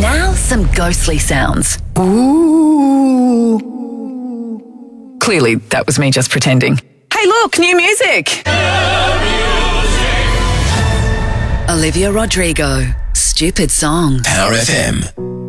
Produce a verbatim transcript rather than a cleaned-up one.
Now some ghostly sounds. Ooh. Clearly, that was me just pretending. Hey, look, new music! Olivia Rodrigo, Stupid Song. Power F M.